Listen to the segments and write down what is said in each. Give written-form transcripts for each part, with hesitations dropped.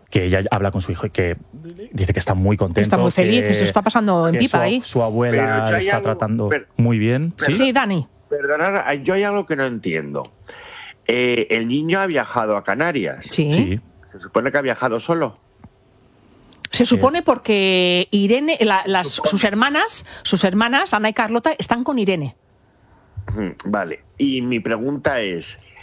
que ella habla con su hijo y que dice que está muy contento. Está muy feliz, se está pasando en pipa ahí. Su abuela le está tratando muy bien. Sí, Dani. Perdonad, yo hay algo que no entiendo. El niño ha viajado a Canarias. Sí. ¿Se supone que ha viajado solo? Se supone porque Irene, sus hermanas, Ana y Carlota, están con Irene. Vale. Y mi pregunta es,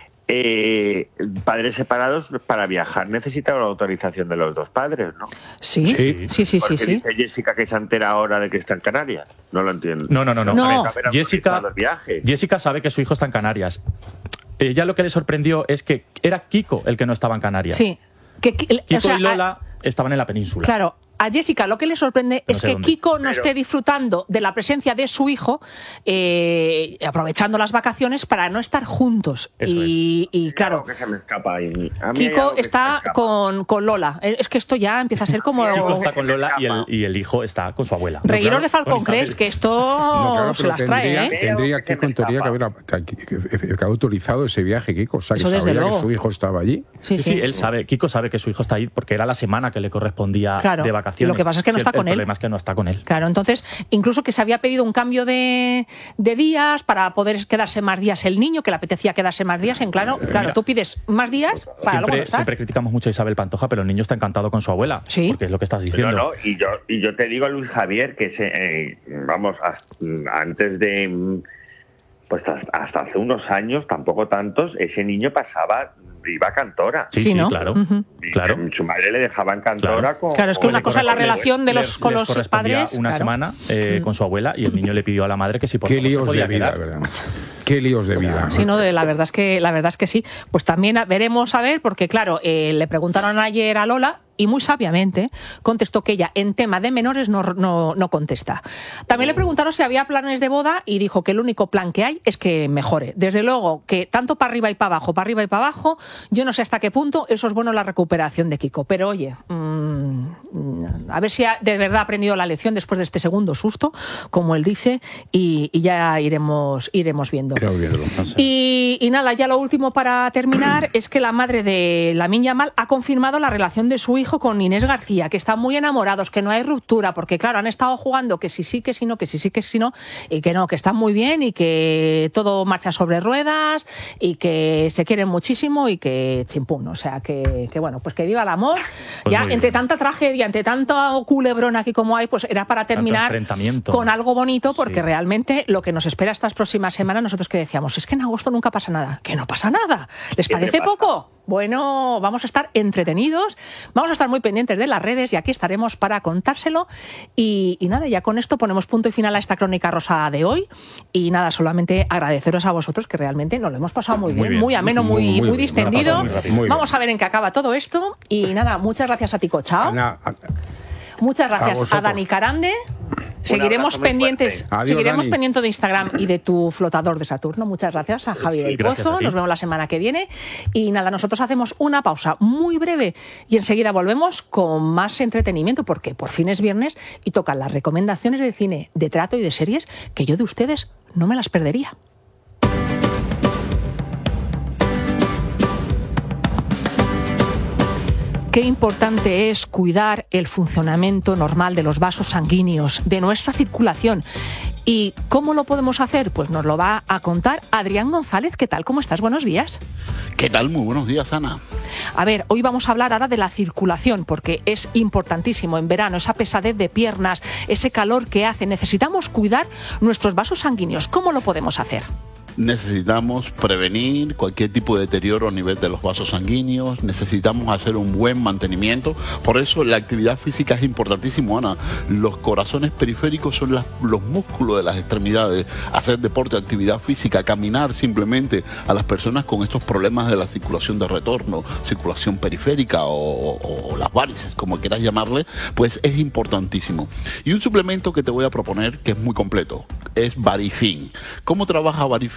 padres separados para viajar necesitan la autorización de los dos padres, ¿no? Sí. Porque dice Jessica que se entera ahora de que está en Canarias. No lo entiendo. No. Jessica sabe que su hijo está en Canarias. Ella lo que le sorprendió es que era Kiko el que no estaba en Canarias. Sí. Kiko y Lola estaban en la península. Claro. A Jessica lo que le sorprende es que Kiko no esté disfrutando de la presencia de su hijo, aprovechando las vacaciones para no estar juntos. Y claro, que se me escapa ahí. Kiko está con Lola. Es que esto ya empieza a ser como... Kiko está con Lola y el hijo está con su abuela. Regueros de Falcón, ¿crees que esto se las trae? Tendría Kiko en teoría que haber autorizado ese viaje, Kiko. O sea, que sabía que su hijo estaba allí. Sí, él sabe. Kiko sabe que su hijo está ahí porque era la semana que le correspondía de vacaciones. Lo que pasa es que no está con él. El problema es que no está con él. Claro, entonces, incluso que se había pedido un cambio de días para poder quedarse más días el niño, que le apetecía quedarse más días. Claro, tú pides más días para luego no estar. Siempre criticamos mucho a Isabel Pantoja, pero el niño está encantado con su abuela. Sí. Porque es lo que estás diciendo. No, y yo te digo, Luis Javier, que antes de... Pues hasta hace unos años, tampoco tantos, ese niño iba a Cantora. Sí, ¿no? Claro. Claro. Su madre le dejaba en Cantora con... Claro, es que una cosa es la relación con los padres. Una semana con su abuela y el niño le pidió a la madre que si por favor Qué líos se podía de vida, quedar. ¿verdad? Qué líos de vida. Sí, no, la verdad es que sí. Pues también veremos a ver, porque claro, le preguntaron ayer a Lola y muy sabiamente contestó que ella en tema de menores no contesta. También le preguntaron si había planes de boda y dijo que el único plan que hay es que mejore. Desde luego que tanto para arriba y para abajo, yo no sé hasta qué punto eso es bueno la recuperación de Kiko. Pero oye, a ver si de verdad ha aprendido la lección después de este segundo susto, como él dice, y ya iremos viendo. Y nada, ya lo último para terminar es que la madre de Lamine Yamal ha confirmado la relación de su hijo con Inés García, que están muy enamorados, que no hay ruptura, porque claro, han estado jugando que sí, que sí, no, que sí, que sí, no, y que no, que están muy bien y que todo marcha sobre ruedas y que se quieren muchísimo y que chimpún, o sea, que bueno, pues que viva el amor. Pues ya entre tanta tragedia, entre tanto culebrón aquí como hay, pues era para terminar con algo bonito, porque realmente lo que nos espera estas próximas semanas, nosotros que decíamos, es que en agosto nunca pasa nada, que no pasa nada, ¿les parece poco? Bueno, vamos a estar entretenidos, vamos a estar muy pendientes de las redes y aquí estaremos para contárselo. Y nada, ya con esto ponemos punto y final a esta crónica rosa de hoy. Y nada, solamente agradeceros a vosotros, que realmente nos lo hemos pasado muy bien, muy ameno, muy distendido. Vamos a ver en qué acaba todo esto. Y nada, muchas gracias a Tico Chao. Muchas gracias a Dani Carande. Seguiremos pendientes de Instagram y de tu flotador de Saturno. Muchas gracias a Javi del Pozo. Nos vemos la semana que viene. Y nada, nosotros hacemos una pausa muy breve y enseguida volvemos con más entretenimiento, porque por fin es viernes y tocan las recomendaciones de cine, de trato y de series que yo de ustedes no me las perdería. Qué importante es cuidar el funcionamiento normal de los vasos sanguíneos, de nuestra circulación. ¿Y cómo lo podemos hacer? Pues nos lo va a contar Adrián González. ¿Qué tal? ¿Cómo estás? Buenos días. ¿Qué tal? Muy buenos días, Ana. A ver, hoy vamos a hablar ahora de la circulación, porque es importantísimo en verano, esa pesadez de piernas, ese calor que hace. Necesitamos cuidar nuestros vasos sanguíneos. ¿Cómo lo podemos hacer? Necesitamos prevenir cualquier tipo de deterioro a nivel de los vasos sanguíneos, necesitamos hacer un buen mantenimiento, por eso la actividad física es importantísimo, Ana. Los corazones periféricos son los músculos de las extremidades, hacer deporte, actividad física, caminar simplemente a las personas con estos problemas de la circulación de retorno, circulación periférica o las varices, como quieras llamarle, pues es importantísimo. Y un suplemento que te voy a proponer que es muy completo, es Varifin. ¿Cómo trabaja Varifin?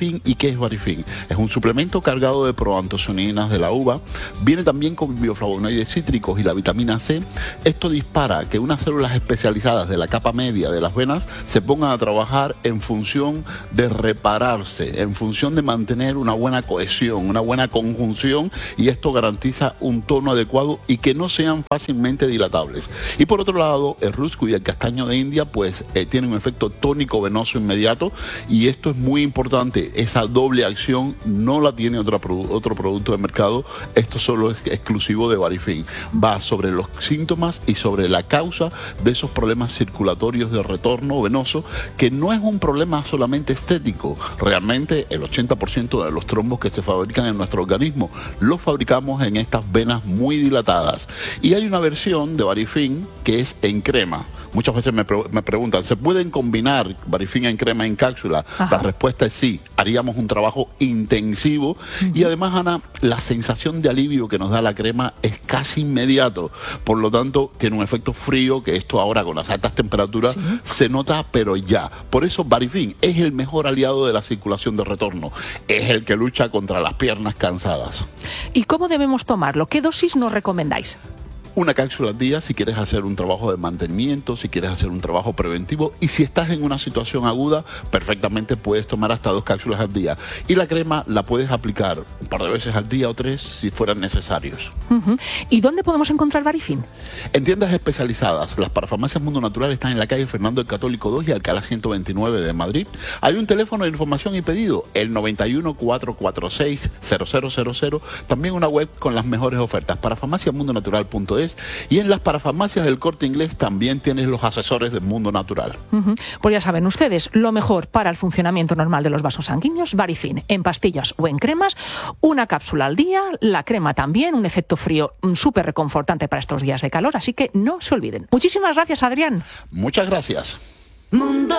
Varifin. ¿Y qué es Varifin? Es un suplemento cargado de proantocianinas de la uva. Viene también con bioflavonoides cítricos y la vitamina C. Esto dispara que unas células especializadas de la capa media de las venas se pongan a trabajar en función de repararse, en función de mantener una buena cohesión, una buena conjunción, y esto garantiza un tono adecuado y que no sean fácilmente dilatables. Y por otro lado, el rusco y el castaño de India pues tienen un efecto tónico venoso inmediato, y esto es muy importante. Esa doble acción no la tiene otro producto de mercado. Esto solo es exclusivo de Varifin. Va sobre los síntomas y sobre la causa de esos problemas circulatorios de retorno venoso, que no es un problema solamente estético. Realmente el 80% de los trombos que se fabrican en nuestro organismo los fabricamos en estas venas muy dilatadas. Y hay una versión de Varifin que es en crema. Muchas veces me preguntan, ¿se pueden combinar Varifin en crema en cápsula? Ajá. La respuesta es sí. Haríamos un trabajo intensivo. Y además, Ana, la sensación de alivio que nos da la crema es casi inmediato. Por lo tanto, tiene un efecto frío, que esto ahora con las altas temperaturas se nota, pero ya. Por eso Varifin es el mejor aliado de la circulación de retorno. Es el que lucha contra las piernas cansadas. ¿Y cómo debemos tomarlo? ¿Qué dosis nos recomendáis? Una cápsula al día si quieres hacer un trabajo de mantenimiento, si quieres hacer un trabajo preventivo, y si estás en una situación aguda, perfectamente puedes tomar hasta 2 cápsulas al día. Y la crema la puedes aplicar un par de veces al día o 3 si fueran necesarios. ¿Y dónde podemos encontrar Varifin? En tiendas especializadas. Las parafarmacias Mundo Natural están en la calle Fernando el Católico 2 y Alcalá 129 de Madrid. Hay un teléfono de información y pedido, el 91 446 0000. También una web con las mejores ofertas, parafarmaciamundonatural.es. Y en las parafarmacias del Corte Inglés también tienes los asesores del Mundo Natural. Pues ya saben ustedes, lo mejor para el funcionamiento normal de los vasos sanguíneos, Varifin, en pastillas o en cremas, una cápsula al día, la crema también, un efecto frío súper reconfortante para estos días de calor, así que no se olviden. Muchísimas gracias, Adrián. Muchas gracias. Mundo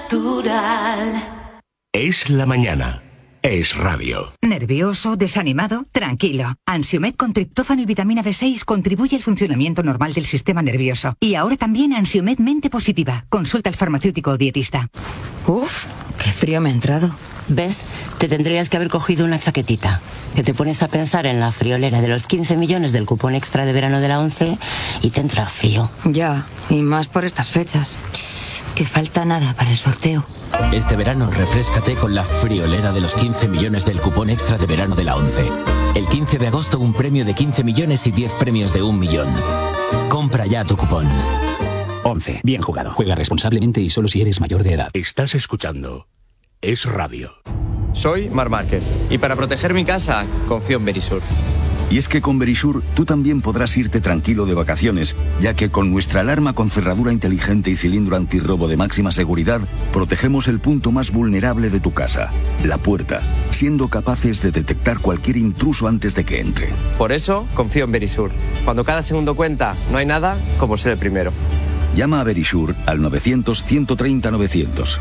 Natural. Es la mañana. Es radio. ¿Nervioso? ¿Desanimado? Tranquilo. Ansiomed con triptófano y vitamina B6 contribuye al funcionamiento normal del sistema nervioso. Y ahora también Ansiomed Mente Positiva. Consulta al farmacéutico o dietista. Uf, qué frío me ha entrado. ¿Ves? Te tendrías que haber cogido una chaquetita. Que te pones a pensar en la friolera de los 15 millones del cupón extra de verano de la ONCE y te entra frío. Ya, y más por estas fechas. Que falta nada para el sorteo. Este verano refréscate con la friolera de los 15 millones del cupón extra de verano de la ONCE. El 15 de agosto un premio de 15 millones y 10 premios de 1 millón. Compra ya tu cupón. ONCE. Bien jugado. Juega responsablemente y solo si eres mayor de edad. Estás escuchando Es Radio. Soy Marc Márquez y para proteger mi casa confío en Verisur. Y es que con Verisur tú también podrás irte tranquilo de vacaciones, ya que con nuestra alarma con cerradura inteligente y cilindro antirrobo de máxima seguridad, protegemos el punto más vulnerable de tu casa, la puerta, siendo capaces de detectar cualquier intruso antes de que entre. Por eso confío en Verisur. Cuando cada segundo cuenta, no hay nada como ser el primero. Llama a Verisur al 900-130-900.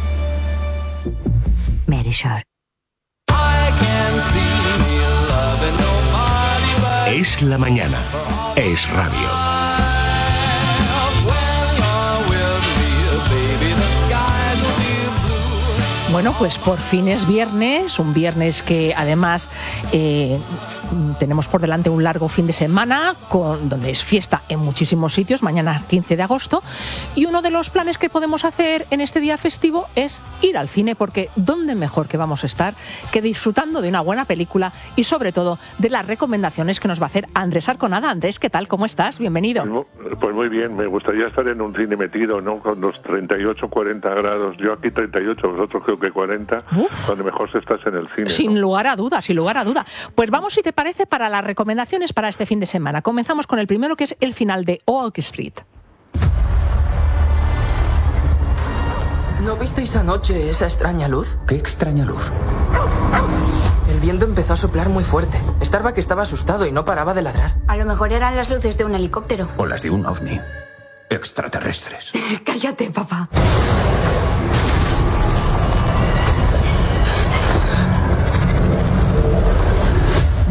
Verisur. Es la mañana. Es radio. Bueno, pues por fin es viernes, un viernes que además tenemos por delante un largo fin de semana donde es fiesta en muchísimos sitios, mañana 15 de agosto, y uno de los planes que podemos hacer en este día festivo es ir al cine, porque ¿dónde mejor que vamos a estar que disfrutando de una buena película y sobre todo de las recomendaciones que nos va a hacer Andrés Arconada? Andrés, ¿qué tal? ¿Cómo estás? Bienvenido. Pues muy bien, me gustaría estar en un cine metido, ¿no? Con los 38, 40 grados, yo aquí 38, vosotros creo que 40, cuando mejor se estás en el cine. Sin lugar a duda, sin lugar a duda. Pues vamos, si te parece, para las recomendaciones para este fin de semana. Comenzamos con el primero, que es el final de Oak Street. ¿No visteis anoche esa extraña luz? ¿Qué extraña luz? El viento empezó a soplar muy fuerte. Starbuck estaba asustado y no paraba de ladrar. A lo mejor eran las luces de un helicóptero. O las de un ovni. Extraterrestres. Cállate, papá.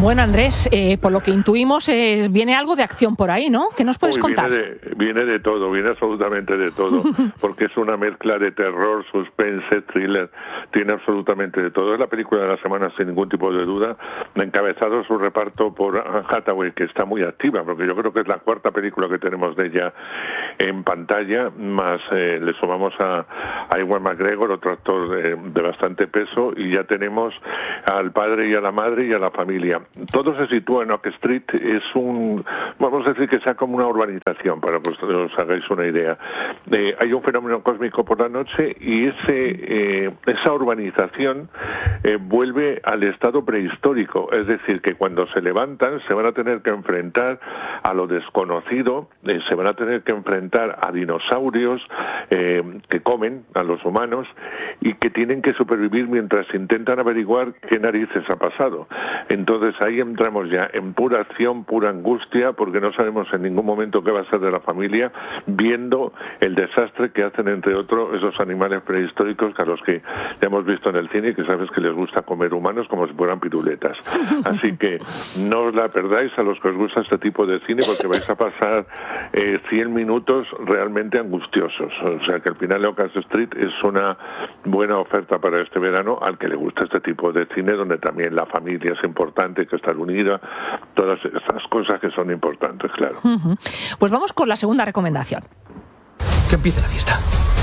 Bueno, Andrés, por lo que intuimos, viene algo de acción por ahí, ¿no? ¿Qué nos puedes contar? Viene de todo, viene absolutamente de todo, porque es una mezcla de terror, suspense, thriller, tiene absolutamente de todo. Es la película de la semana sin ningún tipo de duda, encabezado su reparto por Anne Hathaway, que está muy activa, porque yo creo que es la cuarta película que tenemos de ella en pantalla, más le sumamos a Ewan McGregor, otro actor de bastante peso, y ya tenemos al padre y a la madre y a la familia. Todo se sitúa en Oak Street, es vamos a decir que sea como una urbanización, para que os hagáis una idea. Hay un fenómeno cósmico por la noche y esa urbanización vuelve al estado prehistórico, es decir, que cuando se levantan se van a tener que enfrentar a lo desconocido, se van a tener que enfrentar a dinosaurios que comen a los humanos y que tienen que supervivir mientras intentan averiguar qué narices ha pasado. Entonces ahí entramos ya en pura acción, pura angustia, porque no sabemos en ningún momento qué va a ser de la familia, viendo el desastre que hacen, entre otros, esos animales prehistóricos a los que ya hemos visto en el cine y que sabes que les gusta comer humanos como si fueran piruletas. Así que no os la perdáis a los que os gusta este tipo de cine, porque vais a pasar 100 minutos realmente angustiosos. O sea que al final Oak Street es una buena oferta para este verano al que le gusta este tipo de cine, donde también la familia es importante, que estar unida, todas esas cosas que son importantes, claro. Pues vamos con la segunda recomendación. Que empiece la fiesta.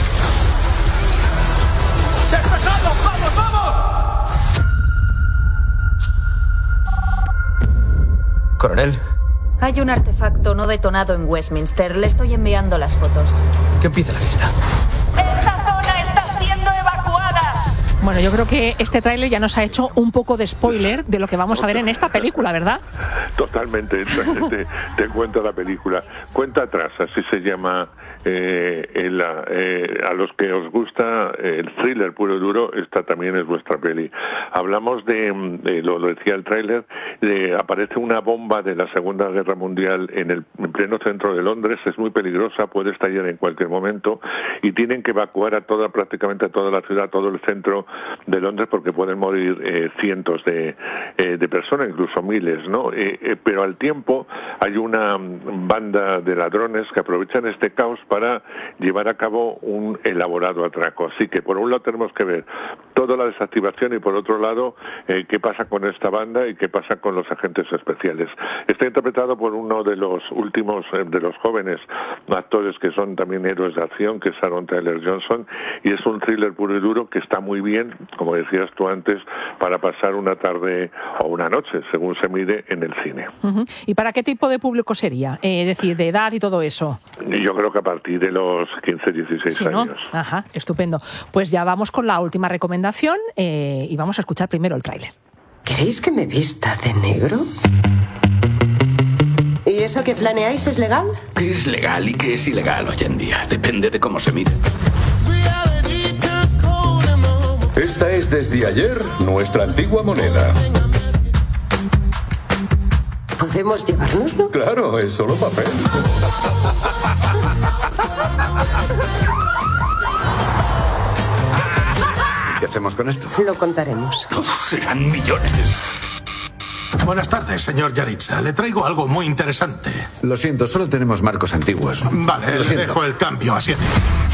¡Despejado! ¡Vamos, vamos! Coronel. Hay un artefacto no detonado en Westminster. Le estoy enviando las fotos. Que empiece la fiesta. ¡Esta zona está siendo evacuada! Bueno, yo creo que este tráiler ya nos ha hecho un poco de spoiler de lo que vamos a ver en esta película, ¿verdad? Totalmente. Te cuento la película. Cuenta atrás, así se llama. A los que os gusta el thriller puro y duro, esta también es vuestra peli. Hablamos lo decía el tráiler, aparece una bomba de la Segunda Guerra Mundial en pleno centro de Londres, es muy peligrosa, puede estallar en cualquier momento y tienen que evacuar prácticamente a toda la ciudad, todo el centro de Londres, porque pueden morir cientos de personas, incluso miles, ¿no? Pero al tiempo hay una banda de ladrones que aprovechan este caos para llevar a cabo un elaborado atraco. Así que por un lado tenemos que ver toda la desactivación y por otro lado qué pasa con esta banda y qué pasa con los agentes especiales. Está interpretado por uno de los últimos de los jóvenes actores que son también héroes de acción, que es Aaron Taylor Johnson, y es un thriller puro y duro que está muy bien, como decías tú antes, para pasar una tarde o una noche, según se mire, en el cine. ¿Y para qué tipo de público sería? Es decir, de edad y todo eso. Yo creo que a partir de los 15, 16 sí, ¿no? años. Ajá, estupendo. Pues ya vamos con la última recomendación y vamos a escuchar primero el tráiler. ¿Queréis que me vista de negro? ¿Y eso que planeáis es legal? ¿Qué es legal y qué es ilegal hoy en día? Depende de cómo se mire. Esta es desde ayer nuestra antigua moneda. ¿Podemos llevárnoslo? Claro, es solo papel. ¿Qué hacemos con esto? Lo contaremos. Serán millones. Buenas tardes, señor Yaritza. Le traigo algo muy interesante. Lo siento, solo tenemos marcos antiguos. Vale, le dejo el cambio a 7.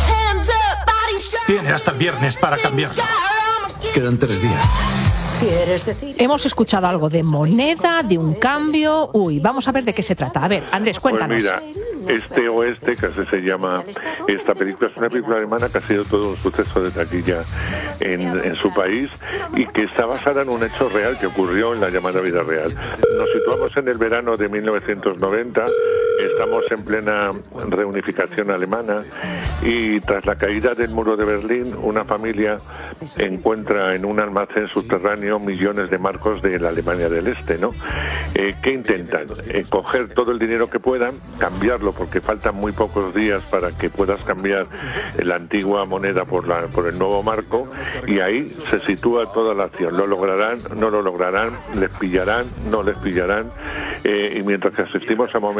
Tiene hasta el viernes para cambiarlo. Quedan 3 días. ¿Quieres decir? Hemos escuchado algo de moneda, de un cambio. Uy, vamos a ver de qué se trata. A ver, Andrés, cuéntanos. Pues mira, Este Oeste, que así se llama esta película, es una película alemana que ha sido todo un suceso de taquilla en su país y que está basada en un hecho real que ocurrió en la llamada vida real. Nos situamos en el verano de 1990, estamos en plena reunificación alemana y tras la caída del muro de Berlín, una familia encuentra en un almacén subterráneo millones de marcos de la Alemania del Este, ¿no? ¿Qué intentan? Coger todo el dinero que puedan, cambiarlo porque faltan muy pocos días para que puedas cambiar la antigua moneda por el nuevo marco, y ahí se sitúa toda la acción. ¿Lo lograrán? ¿No lo lograrán? ¿Les pillarán? ¿No les pillarán? Y mientras que asistimos a momentos realmente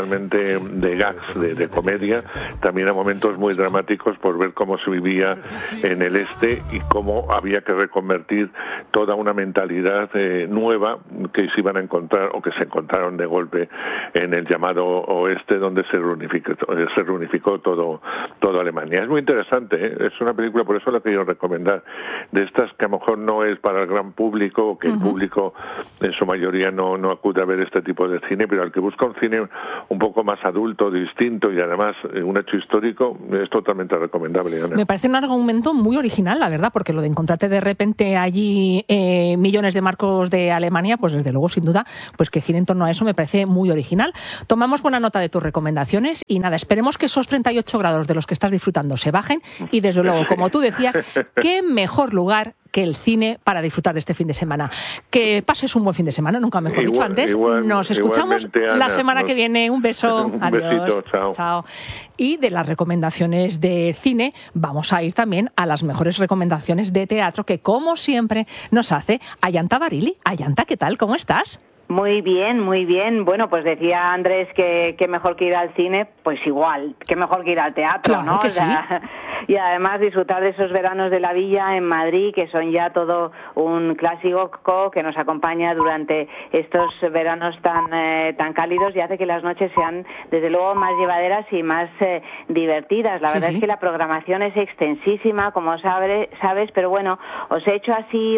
realmente de gags, de comedia, también a momentos muy dramáticos por ver cómo se vivía en el este y cómo había que reconvertir toda una mentalidad nueva que se iban a encontrar o que se encontraron de golpe en el llamado oeste, donde se reunificó todo Alemania. Es muy interesante, ¿eh? Es una película, por eso la quiero recomendar, de estas que a lo mejor no es para el gran público, o que el público en su mayoría no acude a ver este tipo de cine, pero al que busca un cine un poco más adulto, distinto y además un hecho histórico, es totalmente recomendable, Ana. Me parece un argumento muy original, la verdad, porque lo de encontrarte de repente allí millones de marcos de Alemania, pues desde luego, sin duda, pues que gire en torno a eso me parece muy original. Tomamos buena nota de tus recomendaciones y nada, esperemos que esos 38 grados de los que estás disfrutando se bajen y desde luego, como tú decías, qué mejor lugar que el cine para disfrutar de este fin de semana. Que pases un buen fin de semana, nunca mejor dicho antes. Nos escuchamos la semana que viene. Un beso. Adiós. Besito, chao. Y de las recomendaciones de cine, vamos a ir también a las mejores recomendaciones de teatro que, como siempre, nos hace Ayanta Barili. Ayanta, ¿qué tal? ¿Cómo estás? Muy bien, muy bien. Bueno, pues decía Andrés que mejor que ir al cine, pues igual, que mejor que ir al teatro, claro, ¿no? Que sí. Y además disfrutar de esos veranos de la Villa en Madrid, que son ya todo un clásico que nos acompaña durante estos veranos tan cálidos y hace que las noches sean, desde luego, más llevaderas y más divertidas. La verdad es que la programación es extensísima, como sabes, pero bueno, os he hecho así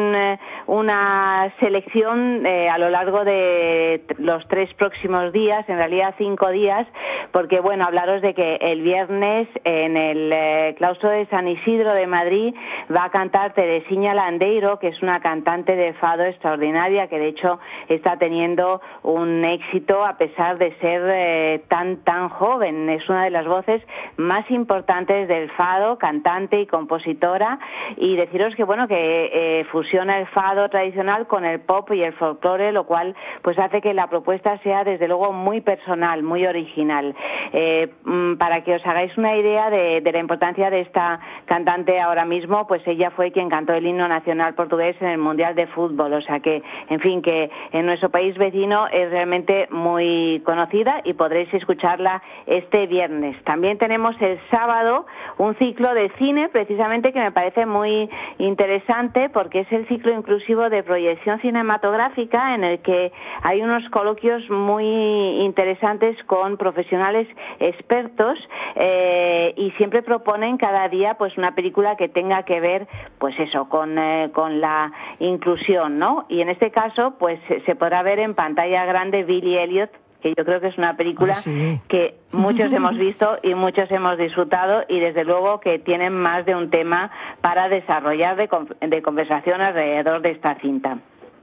una selección a lo largo de los 3 próximos días, en realidad 5 días, porque bueno, hablaros de que el viernes en el claustro de San Isidro de Madrid va a cantar Teresiña Landeiro, que es una cantante de fado extraordinaria, que de hecho está teniendo un éxito a pesar de ser tan joven. Es una de las voces más importantes del fado, cantante y compositora, y deciros que bueno, que fusiona el fado tradicional con el pop y el folclore, lo cual pues hace que la propuesta sea desde luego muy personal, muy original. Para que os hagáis una idea de la importancia de esta cantante ahora mismo, pues ella fue quien cantó el himno nacional portugués en el Mundial de Fútbol, o sea que, en fin, que en nuestro país vecino es realmente muy conocida y podréis escucharla este viernes. También tenemos el sábado un ciclo de cine, precisamente, que me parece muy interesante porque es el ciclo inclusivo de proyección cinematográfica, en el que hay unos coloquios muy interesantes con profesionales expertos y siempre proponen cada día pues una película que tenga que ver pues eso con la inclusión, ¿no? Y en este caso pues se podrá ver en pantalla grande Billy Elliot, que yo creo que es una película que muchos hemos visto y muchos hemos disfrutado, y desde luego que tienen más de un tema para desarrollar de conversación alrededor de esta cinta.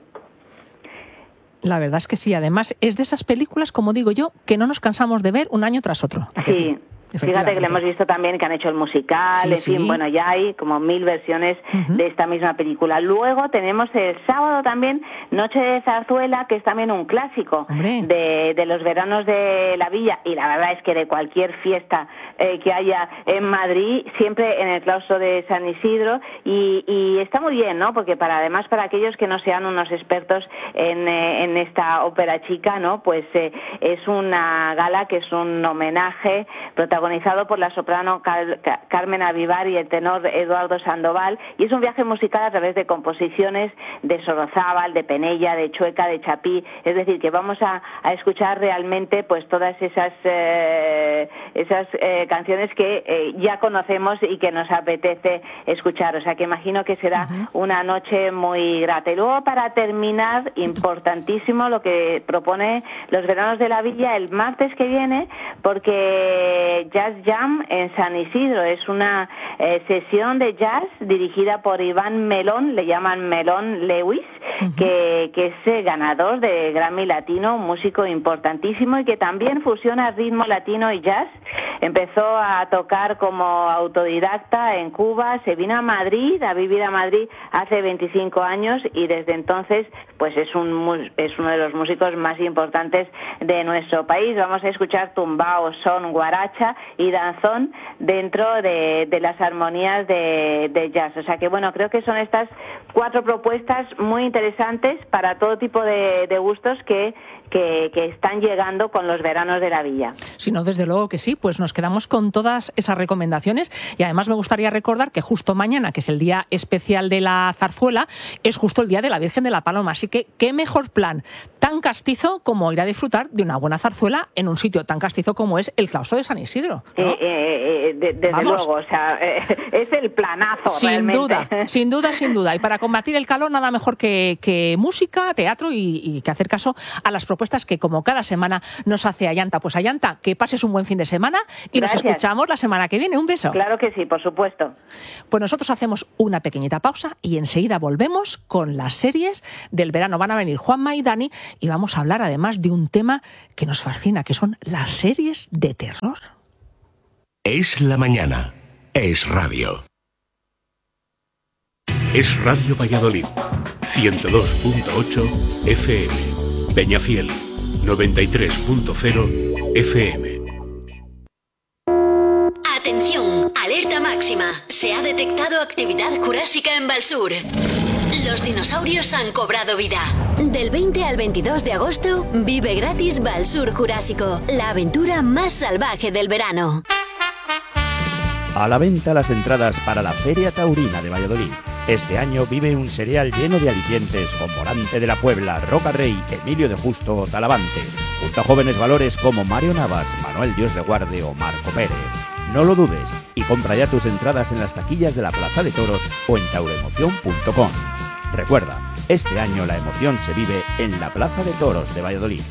La verdad es que sí, además es de esas películas, como digo yo, que no nos cansamos de ver un año tras otro. Sí. Fíjate que le hemos visto también que han hecho el musical, fin, bueno, ya hay como 1000 versiones de esta misma película. Luego tenemos el sábado también Noche de Zarzuela, que es también un clásico de los veranos de la Villa, y la verdad es que de cualquier fiesta que haya en Madrid, siempre en el claustro de San Isidro, y está muy bien, ¿no? Porque además para aquellos que no sean unos expertos en esta ópera chica, ¿no? Pues es una gala que es un homenaje protagonizado por la soprano Carmen Avivar y el tenor Eduardo Sandoval, y es un viaje musical a través de composiciones de Sorozábal, de Penella, de Chueca, de Chapí, es decir, que vamos a escuchar realmente pues todas esas canciones que ya conocemos y que nos apetece escuchar, o sea que imagino que será una noche muy grata. Y luego, para terminar, importantísimo lo que propone los veranos de la Villa el martes que viene, porque Jazz Jam en San Isidro es una sesión de jazz dirigida por Iván Melón, le llaman Melón Lewis, que es ganador de Grammy Latino, un músico importantísimo y que también fusiona ritmo latino y jazz empezó a tocar como autodidacta en Cuba, se vino a Madrid, a vivir a Madrid hace 25 años y desde entonces pues es uno de los músicos más importantes de nuestro país. Vamos a escuchar tumbao, son, guaracha y danzón dentro de las armonías de jazz. O sea que bueno, creo que son estas 4 propuestas muy interesantes para todo tipo de gustos que están llegando con los veranos de la villa. Sí, no, desde luego que sí, pues nos quedamos con todas esas recomendaciones y además me gustaría recordar que justo mañana, que es el día especial de la zarzuela, es justo el día de la Virgen de la Paloma, así que qué mejor plan tan castizo como ir a disfrutar de una buena zarzuela en un sitio tan castizo como es el claustro de San Isidro, ¿no? Desde luego, o sea, es el planazo realmente. Sin duda. Y para combatir el calor nada mejor que música, teatro y que hacer caso a las propuestas que como cada semana nos hace Ayanta. Pues Ayanta, que pases un buen fin de semana y Gracias. Nos escuchamos la semana que viene. Un beso. Claro que sí, por supuesto. Pues nosotros hacemos una pequeñita pausa y enseguida volvemos con las series del verano. Van a venir Juanma y Dani y vamos a hablar además de un tema que nos fascina, que son las series de terror. Es la mañana. Es radio. Es Radio Valladolid. 102.8 FM. Peñafiel. 93.0 FM. Atención, alerta máxima. Se ha detectado actividad jurásica en Valsur. Los dinosaurios han cobrado vida. Del 20 al 22 de agosto, vive gratis Valsur Jurásico, la aventura más salvaje del verano. A la venta las entradas para la Feria Taurina de Valladolid. Este año vive un serial lleno de alicientes con Morante de la Puebla, Roca Rey, Emilio de Justo o Talavante, junto a jóvenes valores como Mario Navas, Manuel Dios de Guarde o Marco Pérez. No lo dudes y compra ya tus entradas en las taquillas de la Plaza de Toros o en tauroemoción.com. Recuerda, este año la emoción se vive en la Plaza de Toros de Valladolid.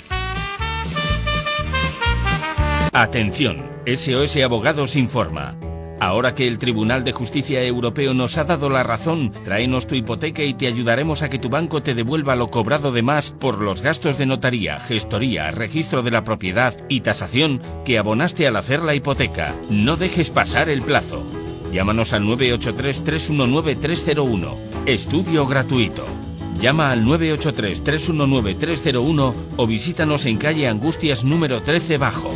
Atención, SOS Abogados informa. Ahora que el Tribunal de Justicia Europeo nos ha dado la razón, tráenos tu hipoteca y te ayudaremos a que tu banco te devuelva lo cobrado de más por los gastos de notaría, gestoría, registro de la propiedad y tasación que abonaste al hacer la hipoteca. No dejes pasar el plazo. Llámanos al 983-319-301. Estudio gratuito. Llama al 983-319-301 o visítanos en calle Angustias número 13 Bajo.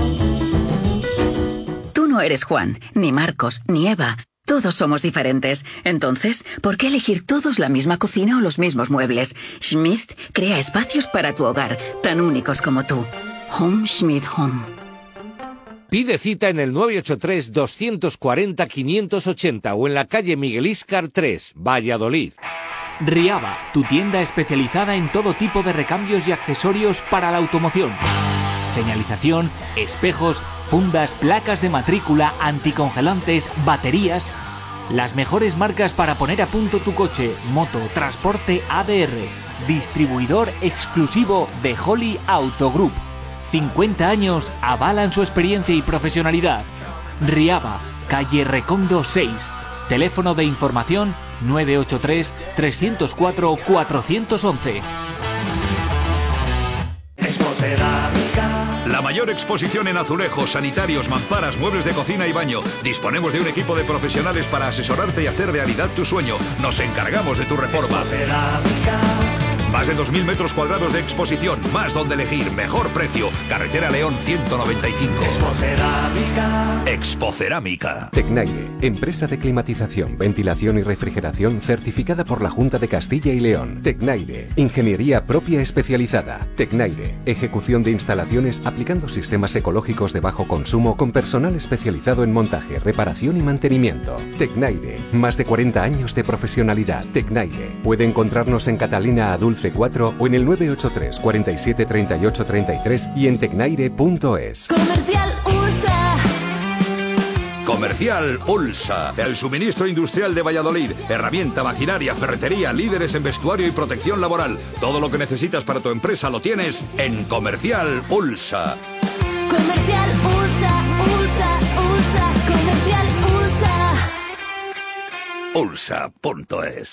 No eres Juan, ni Marcos, ni Eva. Todos somos diferentes. Entonces, ¿por qué elegir todos la misma cocina o los mismos muebles? Schmidt crea espacios para tu hogar, tan únicos como tú. Home Schmidt Home. Pide cita en el 983-240-580 o en la calle Miguel Íscar 3, Valladolid. Riaba, tu tienda especializada en todo tipo de recambios y accesorios para la automoción. Señalización, espejos, fundas, placas de matrícula, anticongelantes, baterías. Las mejores marcas para poner a punto tu coche, moto, transporte ADR. Distribuidor exclusivo de Holly Auto Group. 50 años avalan su experiencia y profesionalidad. Riaba, calle Recondo 6. Teléfono de información 983-304-411. La mayor exposición en azulejos, sanitarios, mamparas, muebles de cocina y baño. Disponemos de un equipo de profesionales para asesorarte y hacer realidad tu sueño. Nos encargamos de tu reforma. Más de 2.000 metros cuadrados de exposición, más donde elegir, mejor precio. Carretera León 195. Expocerámica. Tecnaire, empresa de climatización, ventilación y refrigeración certificada por la Junta de Castilla y León. Tecnaire, ingeniería propia especializada. Tecnaire, ejecución de instalaciones aplicando sistemas ecológicos de bajo consumo con personal especializado en montaje, reparación y mantenimiento. Tecnaire, más de 40 años de profesionalidad. Tecnaire, puede encontrarnos en Catalina Adulce 4 o en el 983 47 38 33 y en tecnaire.es. Comercial USA. Comercial Ulsa, el suministro industrial de Valladolid, herramienta, maquinaria, ferretería, líderes en vestuario y protección laboral. Todo lo que necesitas para tu empresa lo tienes en Comercial Ulsa. Comercial USA, USA, USA, Comercial USA. Ulsa.es.